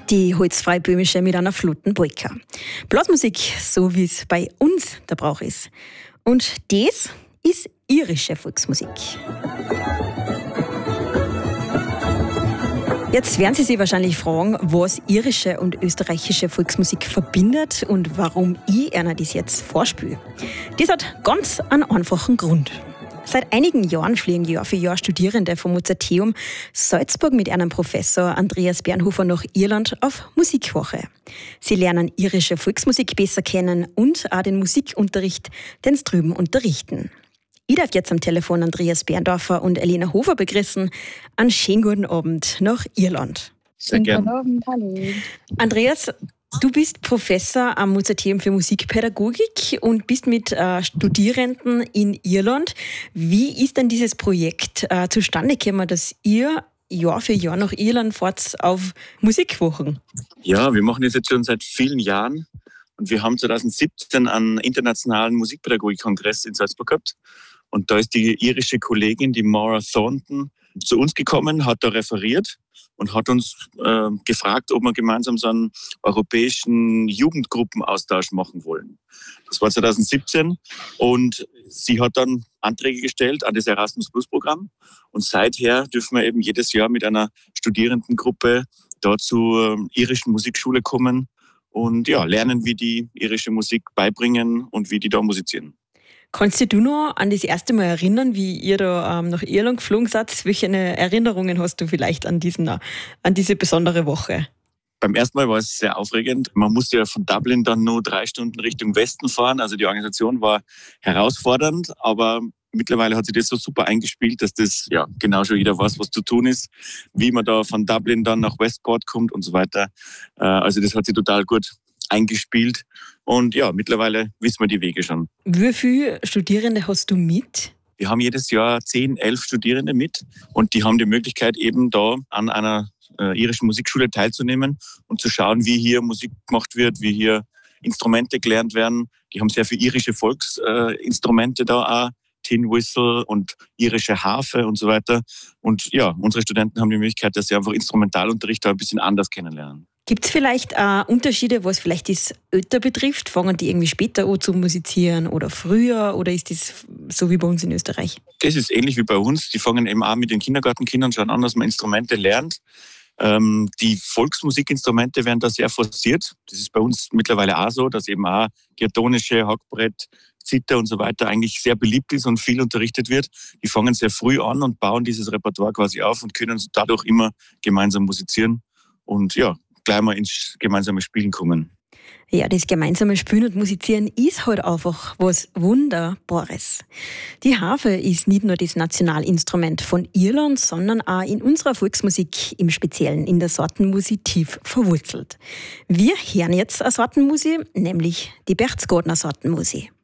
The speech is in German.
Die holzfreiböhmische mit einer flotten Polka. Blasmusik, so wie es bei uns der Brauch ist. Und das ist irische Volksmusik. Jetzt werden Sie sich wahrscheinlich fragen, was irische und österreichische Volksmusik verbindet und warum ich Ihnen das jetzt vorspiele. Das hat ganz einen einfachen Grund. Seit einigen Jahren fliegen Jahr für Jahr Studierende vom Mozarteum Salzburg mit einem Professor Andreas Bernhofer nach Irland auf Musikwoche. Sie lernen irische Volksmusik besser kennen und auch den Musikunterricht, den sie drüben unterrichten. Ich darf jetzt am Telefon Andreas Berndorfer und Elena Hofer begrüßen. Einen schönen guten Abend nach Irland. Sehr gerne. Guten Abend, hallo. Andreas, du bist Professor am Mozarteum für Musikpädagogik und bist mit Studierenden in Irland. Wie ist denn dieses Projekt zustande gekommen, dass ihr Jahr für Jahr nach Irland fahrt auf Musikwochen? Ja, wir machen das jetzt schon seit vielen Jahren und wir haben 2017 einen internationalen Musikpädagogik-Kongress in Salzburg gehabt. Und da ist die irische Kollegin, die Maura Thornton, zu uns gekommen, hat da referiert und hat uns gefragt, ob wir gemeinsam so einen europäischen Jugendgruppenaustausch machen wollen. Das war 2017 und sie hat dann Anträge gestellt an das Erasmus-Plus-Programm und seither dürfen wir eben jedes Jahr mit einer Studierendengruppe da zur irischen Musikschule kommen und ja, lernen, wie die irische Musik beibringen und wie die da musizieren. Kannst du dich noch an das erste Mal erinnern, wie ihr da nach Irland geflogen seid? Welche Erinnerungen hast du vielleicht an diese besondere Woche? Beim ersten Mal war es sehr aufregend. Man musste ja von Dublin dann nur 3 Stunden Richtung Westen fahren. Also die Organisation war herausfordernd, aber mittlerweile hat sich das so super eingespielt, dass das ja genau schon jeder weiß, was zu tun ist, wie man da von Dublin dann nach Westport kommt und so weiter. Also das hat sich total gut eingespielt und ja, mittlerweile wissen wir die Wege schon. Wie viele Studierende hast du mit? Wir haben jedes Jahr 10, 11 Studierende mit und die haben die Möglichkeit eben da an einer irischen Musikschule teilzunehmen und zu schauen, wie hier Musik gemacht wird, wie hier Instrumente gelernt werden. Die haben sehr viele irische Volksinstrumente da auch, Tin Whistle und irische Harfe und so weiter. Und ja, unsere Studenten haben die Möglichkeit, dass sie einfach Instrumentalunterricht da ein bisschen anders kennenlernen. Gibt es vielleicht Unterschiede, was vielleicht das Alter betrifft? Fangen die irgendwie später an zu musizieren oder früher? Oder ist das so wie bei uns in Österreich? Das ist ähnlich wie bei uns. Die fangen eben auch mit den Kindergartenkindern schon an, dass man Instrumente lernt. Die Volksmusikinstrumente werden da sehr forciert. Das ist bei uns mittlerweile auch so, dass eben auch diatonische, Hackbrett, Zither und so weiter eigentlich sehr beliebt ist und viel unterrichtet wird. Die fangen sehr früh an und bauen dieses Repertoire quasi auf und können dadurch immer gemeinsam musizieren und ja, gleich mal ins gemeinsame Spielen kommen. Ja, das gemeinsame Spielen und Musizieren ist halt einfach was Wunderbares. Die Harfe ist nicht nur das Nationalinstrument von Irland, sondern auch in unserer Volksmusik, im Speziellen in der Sortenmusik, tief verwurzelt. Wir hören jetzt eine Sortenmusik, nämlich die Berchtesgadener Sortenmusik.